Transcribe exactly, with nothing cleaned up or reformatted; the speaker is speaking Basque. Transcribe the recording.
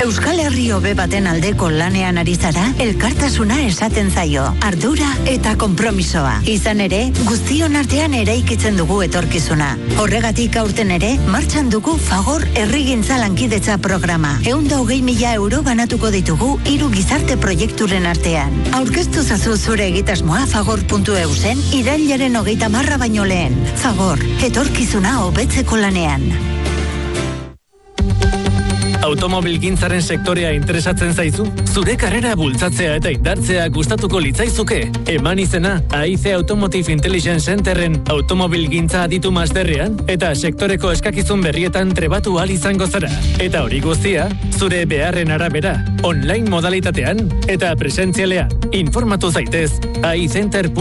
Euskal Herri hobe baten aldeko lanean ari zara, elkartasuna esaten zaio, ardura eta konpromisoa. Izan ere, guztion artean eraikitzen dugu etorkizuna. Horregatik aurten ere, martxan dugu Fagor Herrigintza Lankidetza programa. Ehun eta hogei mila euro banatuko ditugu hiru gizarte proiekturen artean. Aurkeztu zazu zure egitasmoa fagor puntu eu zen irailaren hogeita marra baino lehen. Fagor, etorkizuna hobetzeko lanean. Automobilgintzaren sektorea interesatzen zaizu? Zure karrera bultzatzea eta indartzea gustatuko litzaizuke? Eman izena A I C Automotive Intelligence Centerren automobilgintza aditu masterrean eta sektoreko eskakizun berrietan trebatu ahal izango zara. Eta hori guztia, zure beharren arabera, online modalitatean eta presentzialean. Informatu zaitez A I Center.